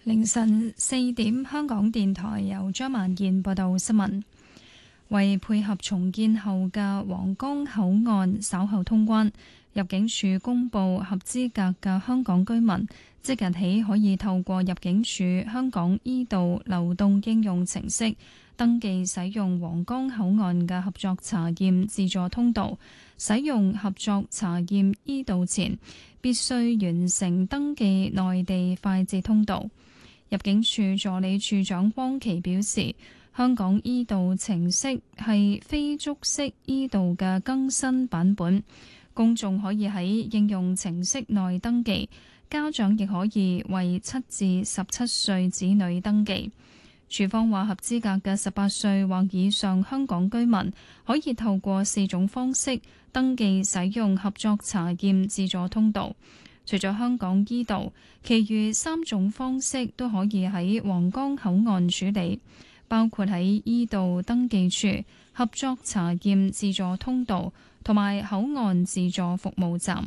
凌晨4點，香港電台由張萬燕報道新聞。為配合重建後嘅皇崗口岸稍後通關，入境處公布合資格嘅香港居民即日起可以透過入境處香港 e 道流動應用程式登記使用皇崗口岸嘅合作查驗自助通道。使用合作查驗 e 道前，必須完成登記內地快捷通道。入境處助理處長汪琪表示，香港 e 道程式係非觸式 e 道嘅更新版本，公眾可以喺應用程式內登記，家長亦可以為7至17歲子女登記。處方話，合資格嘅18歲或以上香港居民可以透過4種方式登記使用合作查驗自助通道。除咗香港 e 道，其餘3種方式都可以喺皇崗口岸處理，包括喺 e 道登記處、合作查驗自助通道同埋口岸自助服務站。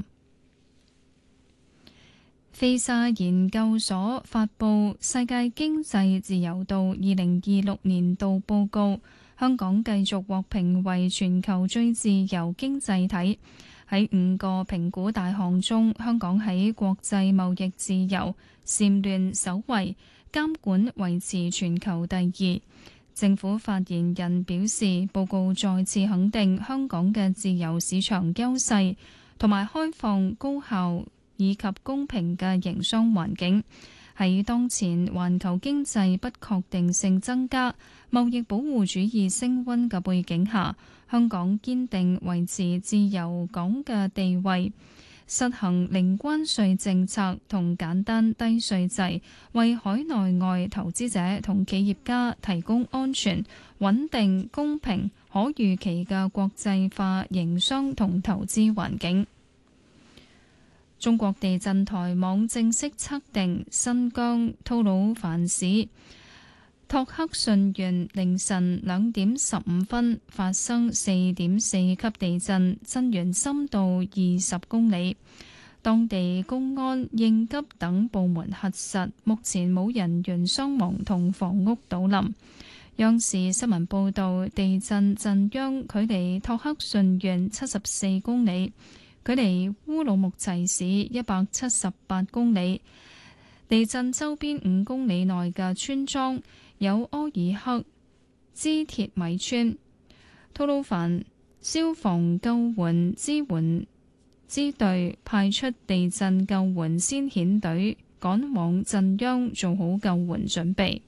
菲沙研究所發布《世界經濟自由度2026年度報告》，香港繼續獲評為全球最自由經濟體。喺5個評估大項中，香港喺國際貿易自由蟬聯首位，監管維持全球第2。政府發言人表示，報告再次肯定香港嘅自由市場優勢同埋開放、高效以及公平嘅營商環境。喺當前環球經濟不確定性增加、貿易保護主義升溫嘅背景下，香港堅定維持自由港嘅地位，實行零關稅政策同簡單低稅制，為海內外投資者同企業家提供安全、穩定、公平、可預期嘅國際化營商同投資環境。中國地震台網正式測定，新疆吐魯番市托克順縣凌晨2點15分發生4.4級地震，震源深度20公里。當地公安、應急等部門核實，目前冇人員傷亡同房屋倒冧。央視新聞報道，地震震央距離托克順縣74公里，距離烏魯木齊市178公里。地震周邊5公里內嘅村莊有柯爾克支鐵米村。吐魯番消防救援支援支隊派出地震救援先遣隊趕往震央，做好救援準備。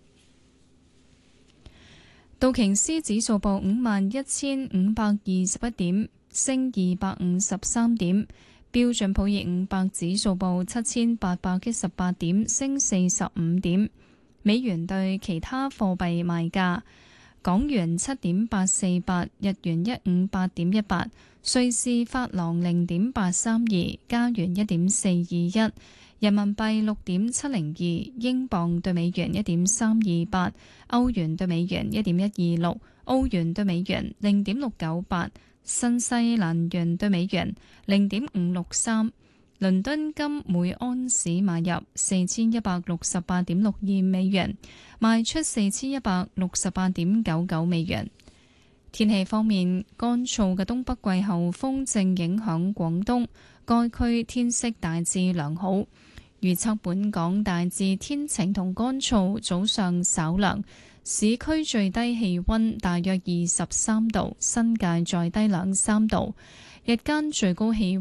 道瓊斯指數報51,521點，升253點。標準普爾500指數報7,818點，升45點。美元對其他貨幣賣價：港元7.848，日元158.18，瑞士法郎0.832，加元1.421，人民幣6.702，英鎊對美元1.328，歐元對美元1.126，澳元對美元0.698，新西蘭元對美元0.563。倫敦金每安士買入4168.62美元，賣出4168.99美元。天氣方面，乾燥嘅東北季候風正影響廣東，該區天色大致良好。預測本港大致天晴同乾燥，早上稍涼，市區最低氣溫大約23度，新界再低2-3度，日間最高氣溫